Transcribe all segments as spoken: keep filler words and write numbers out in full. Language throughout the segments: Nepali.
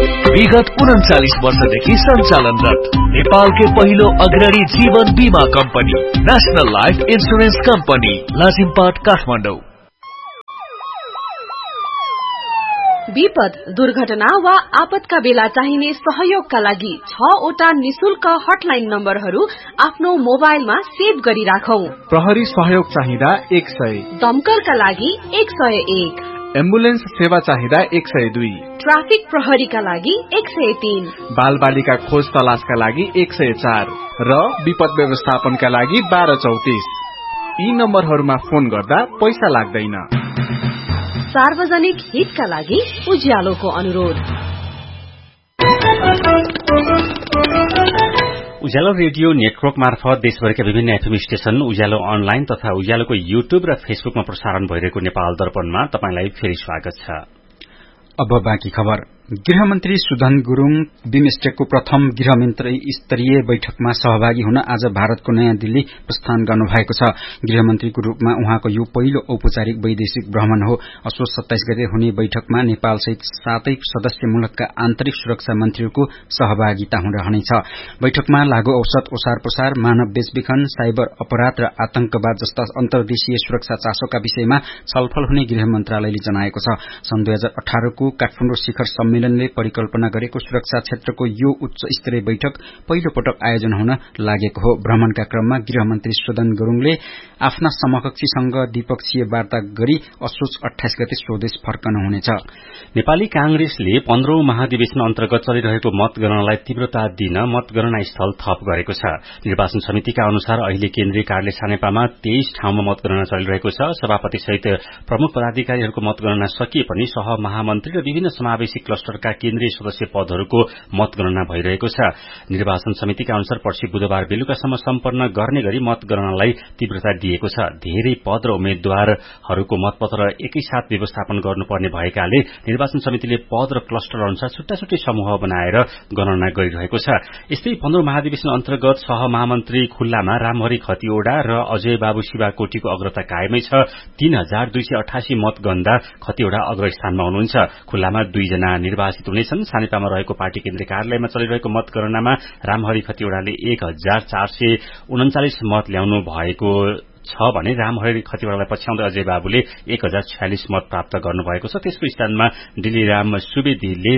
विगत उन्चालीस वर्षदेखि सञ्चालनरत नेपालकै पहिलो अग्रणी जीवन बीमा company national life insurance company Lazimpat Kathmandu. विपद, दुर्घटना वा आपतका बेला चाहिने सहयोगका लागि छवटा निशुल्क हटलाइन नम्बरहरू आफ्नो मोबाइलमा सेभ गरी राखौं। प्रहरी सहयोग चाहिँदा एक सय, दमकलका लागि एक सय एक, एम्बुलेन्स सेवा चाहिँदा एक सय दुई, ट्राफिक प्रहरीका लागि एक सय तीन, बाल बालिका खोज तलासका लागि एक सय चार र विपद व्यवस्थापनका लागि बाह्र चौतिस। यी नम्बरहरूमा फोन गर्दा पैसा लाग्दैन। सार्वजनिक हितका लागि उज्यालोको अनुरोध। उज्यालो रेडियो नेटवर्क मार्फत देशभरिका विभिन्न एफएम स्टेशन, उज्यालो अनलाइन तथा उज्यालोको युट्युब र फेसबुकमा प्रसारण भइरहेको नेपाल दर्पणमा तपाईंलाई फेरि स्वागत छ। अब बाँकी खबर। गृहमन्त्री सुदन गुरूङ बिमस्टेकको प्रथम गृहमन्त्री स्तरीय बैठकमा सहभागी हुन आज भारतको नयाँ दिल्ली प्रस्थान गर्नुभएको छ। गृहमन्त्रीको रूपमा उहाँको यो पहिलो औपचारिक वैदेशिक भ्रमण हो। असोज सत्ताइस गते हुने बैठकमा नेपालसहित सातै सदस्य मुलुकका आन्तरिक सुरक्षा मन्त्रीहरूको सहभागिता रहनेछ। बैठकमा लागू औषध, ओसार पसार, मानव बेचबिखन, साइबर अपराध र आतंकवाद जस्ता अन्तर्देशीय सुरक्षा चासोका विषयमा छलफल हुने गृह मन्त्रालयले जनाएको छ। सन् दुई हजार अठारको काठमाडौँ शिखर सम्मेलनले परिकल्पना गरेको सुरक्षा क्षेत्रको यो उच्च स्तरीय बैठक पहिलो पटक आयोजन हुन लागेको हो। भ्रमणका क्रममा गृहमन्त्री सुदन गुरूङले आफ्ना समकक्षीसँग द्विपक्षीय वार्ता गरी असोज अठाइस गते स्वदेश फर्कनुहुनेछ। नेपाली कांग्रेसले पन्ध्रौं महाधिवेशन अन्तर्गत चलिरहेको मतगणनालाई तीव्रता दिन मतगणना स्थल थप गरेको छ। निर्वाचन समितिका अनुसार अहिले केन्द्रीय कार्यालय छानेपामा तेइस ठाउँमा मतगणना चलिरहेको छ। सभापति सहित प्रमुख पदाधिकारीहरूको मतगणना सकिए पनि सह महामन्त्री र विभिन्न समावेशी क्लस्टरका केन्द्रीय सदस्य पदहरूको मतगणना भइरहेको छ। निर्वाचन समितिका अनुसार पर्सि बुधबार बेलुकासम्म सम्पन्न गर्ने गरी मतगणनालाई तीव्रता दिएको छ। धेरै पद र उम्मेद्वारहरूको मतपत्र एकैसाथ व्यवस्थापन गर्नुपर्ने भएकाले निर्वाचन समितिले पद र क्लस्टर अनुसार छुट्टा छुट्टै समूह बनाएर गणना गरिरहेको छ। यस्तै पन्ध्रौं महाधिवेशन अन्तर्गत सह महामन्त्री खुल्लामा रामहरि खतिवड़ा र अजय बाबु शिवाकोटीको अग्रता कायमै छ। तीन हजार दुई सय अठासी मत गन्दा खतिवड़ा अग्रस्थानमा हुनुहुन्छ। खुल्लामा दुईजना निर्वाचित हुनेछन्। सानेपामा रहेको पार्टी केन्द्रीय कार्यालयमा चलिरहेको मतगणनामा रामहरि खतिवड़ाले एक हजार चार सय उन्चालिस मत ल्याउनु भएको छ भने रामहरि खतिवड़ालाई पछ्याउँदै अजय बाबुले एक हजार छयालिस मत प्राप्त गर्नुभएको छ। त्यसको स्थानमा डिलीराम सुवेदीले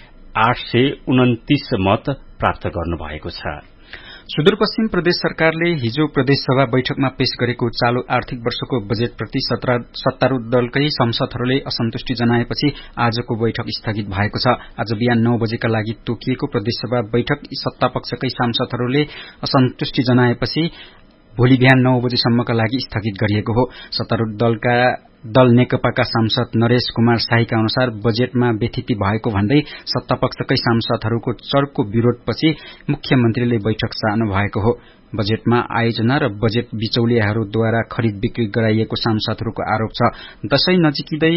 आठ सय उन्तिस मत प्राप्त गर्नुभएको छ। सुदूरपश्चिम प्रदेश सरकारले हिजो प्रदेशसभा बैठकमा पेश गरेको चालू आर्थिक वर्षको बजेटप्रति सत्तारूढ़ दलकै सांसदहरूले असन्तुष्टि जनाएपछि आजको बैठक स्थगित भएको छ। आज बिहान नौ बजेका लागि तोकिएको प्रदेशसभा बैठक सत्तापक्षकै सांसदहरूले असन्तुष्टि जनाएपछि भोलि बिहान नौ बजेसम्मका लागि स्थगित गरिएको हो। सत्तारूढ़ दलका दल नेकपाका सांसद नरेश कुमार शाहीका अनुसार बजेटमा व्यथिति भएको भन्दै सत्तापक्षकै सांसदहरूको चर्को विरोधपछि मुख्यमन्त्रीले बैठक चाहनु भएको हो। बजेटमा आयोजना र बजेट बिचौलियाहरूद्वारा खरिद बिक्री गराइएको सांसदहरूको आरोप छ। दशैं नजिकिँदै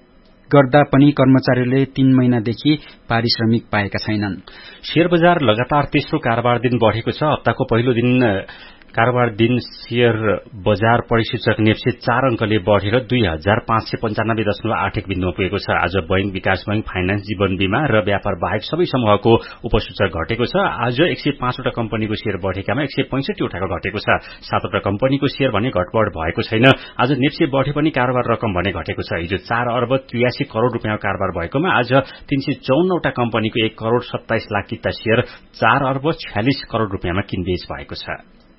गर्दा पनि कर्मचारीले तीन महिनादेखि पारिश्रमिक पाएका छैनन्। शेयर बजार लगातार तेस्रो कारोबार दिन बढ़ेको छ। हप्ताको पहिलो दिन कारोबार दिन शेयर बजार परिसूचक नेप्से चार अंकले बढ़ेर दुई हजार पाँच सय पञ्चानब्बे दशमलव आठ एक बिन्दुमा पुगेको छ। आज बैंक, विकास बैंक, फाइनान्स, जीवन बीमा र व्यापार बाहेक सबै समूहको उपसूचक घटेको छ। आज एक सय पाँचवटा कम्पनीको शेयर बढ़ेकामा एक सय पैंसठी वटाको घटेको छ। सातवटा कम्पनीको शेयर भने घटबढ़ भएको छैन। आज नेप्से बढ़े पनि कारोबार रकम भने घटेको छ। हिजो चार अर्ब त्रियासी करोड़ रूपियाँ कारोबार भएकोमा आज तीन सय चौवन्नवटा कम्पनीको एक करोड़ सत्ताइस लाख किता शेयर चार अर्ब छयालिस करोड़ रूपियाँमा किनबेच भएको छ।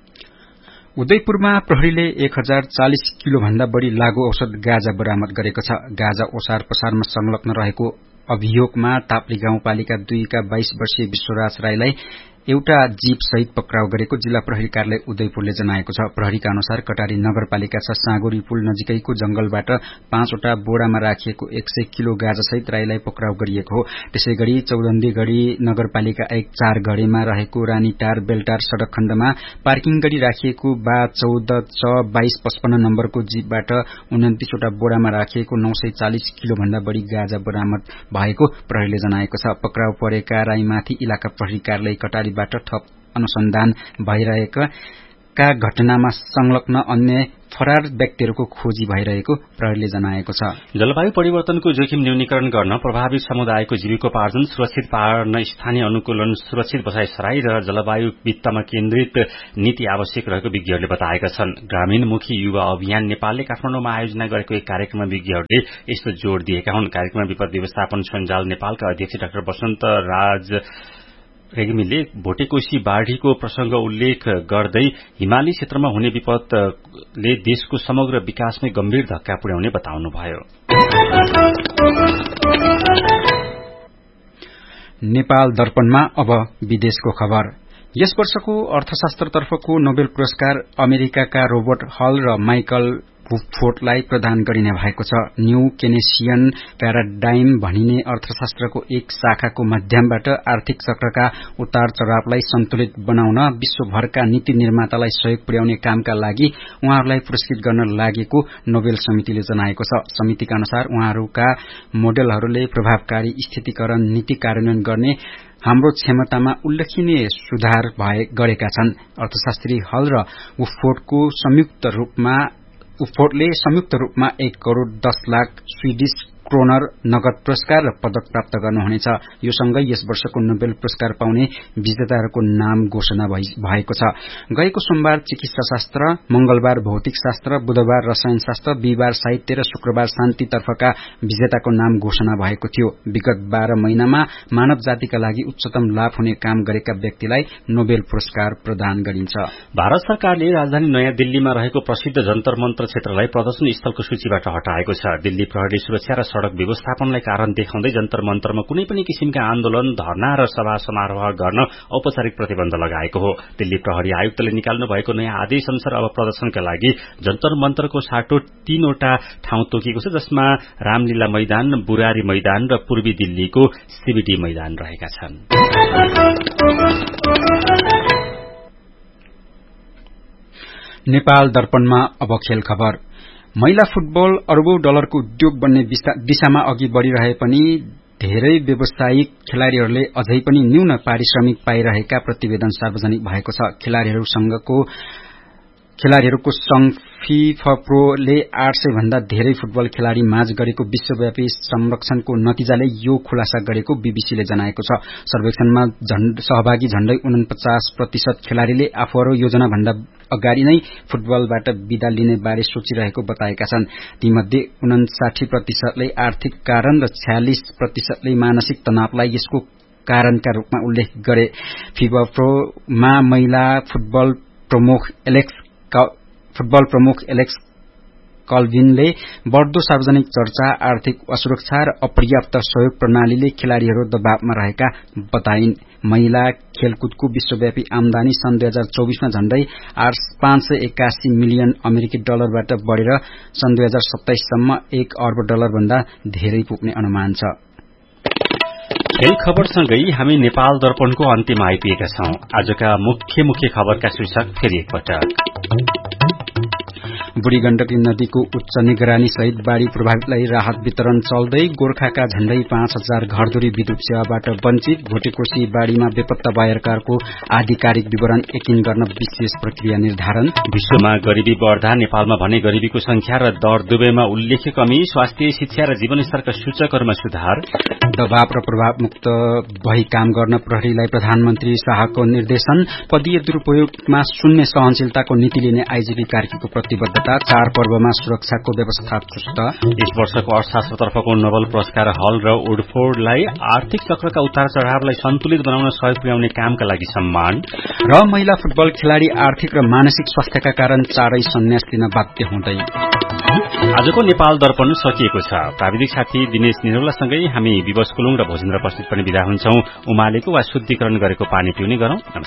उदयपुरमा प्रहरीले एक हजार चालिस किलो भन्दा बढ़ी लागू औषध गाँजा बरामद गरेको छ। गाँजा ओसार पसारमा संलग्न रहेको अभियोगमा ताप्ली गाउँपालिका दुईका बाइस वर्षीय विश्वराज राईलाई एउटा जीप सहित पक्राउ गरेको जिल्ला प्रहरी कार्यालय उदयपुरले जनाएको छ। प्रहरीका अनुसार कटारी नगरपालिका छ साँगुरी पुल नजिकैको जंगलबाट पाँचवटा बोरामा राखिएको एक सय किलो गाँजा सहित राईलाई पक्राउ गरिएको हो। त्यसैगरी चौधन्दी नगरपालिका एक चार घड़ेमा रहेको रानीटार बेलटार सड़क खण्डमा पार्किङ गरी राखिएको बा चौध च बाइस पचपन्न नम्बरको जीपबाट उन्तिसवटा बोरामा राखिएको नौ सय चालिस किलो भन्दा बढ़ी गाँजा बरामद भएको प्रहरीले जनाएको छ। पक्राउ परेका राईमाथि इलाका प्रहरी कार्यालय कटारी बाट थप अनुसन्धान भइरहेका का घटनामा संलग्न अन्य फरार व्यक्तिहरूको खोजी भइरहेको प्रहरीले जनाएको छ। जलवायु परिवर्तनको जोखिम न्यूनीकरण गर्न प्रभावित समुदायको जीविकोपार्जन सुरक्षित पार्न स्थानीय अनुकूलन सुरक्षित बसाइसराई र जलवायु वित्तमा केन्द्रित नीति आवश्यक रहेको विज्ञहरूले बताएका छन्। ग्रामीणमुखी युवा अभियान नेपालले काठमाडौँमा आयोजना गरेको एक कार्यक्रममा विज्ञहरूले यस्तो जोड़ दिएका हुन्। कार्यक्रममा विपद व्यवस्थापन सञ्जाल नेपालका अध्यक्ष डाक्टर वसन्त राज रेग्मीले भोटेकोशी बाढ़ीको प्रसंग उल्लेख गर्दै हिमाली क्षेत्रमा हुने विपदले देशको समग्र विकासमै गम्भीर धक्का पुर्याउने बताउनुभयो। नेपाल दर्पणमा अब विदेशको खबर। यस वर्षको अर्थशास्त्रतर्फको नोबेल पुरस्कार अमेरिकाका रोबर्ट हल र माइकल वुडफोर्डलाई प्रदान गरिने भएको छ। न्यू केनेसियन प्याराडाइम भनिने अर्थशास्त्रको एक शाखाको माध्यमबाट आर्थिक चक्रका उतार चढ़ावलाई सन्तुलित बनाउन विश्वभरका नीति निर्मातालाई सहयोग पुर्याउने कामका लागि उहाँहरूलाई पुरस्कृत गर्न लागेको नोबेल समितिले जनाएको छ। समितिका अनुसार उहाँहरूका मोडेलहरूले प्रभावकारी स्थितिकरण नीति कार्यान्वयन गर्ने हाम्रो क्षमतामा उल्लेखनीय सुधार भए गरेका छन्। अर्थशास्त्री हल र वुडफोर्डको संयुक्त रूपमा वुडफोर्डले संयुक्त रूपमा एक करोड़ दस लाख स्वीडिश क्रोनर नगद पुरस्कार र पदक प्राप्त गर्नुहुनेछ। यो सँगै यस वर्षको नोबेल पुरस्कार पाउने विजेताहरूको नाम घोषणा भएको छ। गएको सोमबार चिकित्सा शास्त्र, मंगलबार भौतिक शास्त्र, बुधबार रसायन शास्त्र, बिहिबार साहित्य र शुक्रबार शान्ति तर्फका विजेताको नाम घोषणा भएको थियो। विगत बाह्र महिनामा मानव जातिका लागि उच्चतम लाभ हुने काम गरेका व्यक्तिलाई नोबेल पुरस्कार प्रदान गरिन्छ। भारत सरकारले राजधानी नयाँ दिल्लीमा रहेको प्रसिद्ध जन्तर मन्त्र क्षेत्रलाई प्रदर्शन स्थलको सूचीबाट हटाएको छ। दिल्ली प्रहरी सुरक्षा र सड़क व्यवस्थापनलाई कारण देखाउँदै जन्तर मन्तरमा कुनै पनि किसिमका आन्दोलन, धरना र सभा समारोह गर्न औपचारिक प्रतिबन्ध लगाएको हो। दिल्ली प्रहरी आयुक्तले निकाल्नु भएको नयाँ आदेश अनुसार अब प्रदर्शनका लागि जन्तर मन्तरको साटो तीनवटा ठाउँ तोकिएको छ, जसमा रामलीला मैदान, बुरारी मैदान र पूर्वी दिल्लीको सीबीडी मैदान रहेका छन्। नेपाल दर्पणमा अब खेल खबर। महिला फुटबल अरबौं डलरको उद्योग बन्ने दिशामा अघि बढ़िरहे पनि धेरै व्यावसायिक खेलाड़ीहरूले अझै पनि न्यून पारिश्रमिक पाइरहेका प्रतिवेदन सार्वजनिक भएको छ। खेलाड़ीहरूसँगको खेलाड़ीहरूको संघ फिफाप्रोले आठ सय भन्दा धेरै फुटबल खेलाड़ी माझ गरेको विश्वव्यापी संरक्षणको नतिजाले यो खुलासा गरेको बीबीसीले जनाएको छ। सर्वेक्षणमा सहभागी झण्डै उनपचास प्रतिशत खेलाड़ीले आफूहरू योजना भन्दा अगाडि नै फुटबलबाट विदा लिने बारे सोचिरहेको बताएका छन्। तीमध्ये उनसाठी प्रतिशतले आर्थिक कारण र छयालिस प्रतिशतले मानसिक तनावलाई यसको कारणका रूपमा उल्लेख गरे। फिफाप्रोमा महिला फुटबल प्रमुख एलेक्स फुटबल प्रमुख एलेक्स कल्भिनले बढ़दो सार्वजनिक चर्चा, आर्थिक असुरक्षा र अपर्याप्त सहयोग प्रणालीले खेलाड़ीहरू दबावमा रहेका बताइन्। महिला खेलकुदको विश्वव्यापी आमदानी सन् दुई हजार चौबीसमा झण्डै पाँच सय एकासी मिलियन अमेरिकी डलरबाट बढ़ेर सन् दुई हजार सत्ताइससम्म एक अर्ब डलर भन्दा धेरै पुग्ने अनुमान छ। खेल खबरसँगै हामी नेपाल दर्पणको अन्त्यमा आइपुगेका छौं। आजका मुख्य मुख्य खबरका शीर्षक फेरि एकपटक। बुढी गण्डकी नदीको उच्च निगरानी सहित बाढ़ी प्रभावितलाई राहत वितरण चल्दै। गोर्खाका झण्डै पाँच हजार घरधुरी विद्युत सेवाबाट वञ्चित। भोटेकोशी बाढ़ीमा बेपत्ता भएकाहरूको आधिकारिक विवरण यकिन गर्न विशेष प्रक्रिया निर्धारण। विश्वमा गरिबी बढ़दा नेपालमा भने गरिबीको संख्या र दर दुवैमा उल्लेख्य कमी। स्वास्थ्य, शिक्षा र जीवनस्तरका सूचकहरूमा सुधार। दबाव र प्रभावमुक्त भई काम गर्न प्रहरीलाई प्रधानमन्त्री शाहको निर्देशन। पदीय दुरूपयोगमा शून्य सहनशीलताको नीति लिने आईजीपी कार्कीको प्रतिबद्धता। चार पर्वमा सुरक्षाको व्यवस्था चुस्त। यस वर्षको अर्थशास्त्रतर्फको नोबेल पुरस्कार हल र वुडफोर्डलाई आर्थिक चक्रका उतार चढ़ावलाई सन्तुलित बनाउन सहयोग पुर्याउने कामका लागि सम्मान। र महिला फुटबल खेलाड़ी आर्थिक र मानसिक स्वास्थ्यका कारण चाँडै सन्यास लिन बाध्य हुँदै। आजको नेपाल दर्पण सकिएको छ। प्राविधिक साथी दिनेश निरौलासँगै हामी विवश कुलुङ र भोजेन्द्र प्रस्तुत पनि विदा हुन्छौं। उमालेको वा शुद्धिकरण गरेको पानी पिउने गरौं।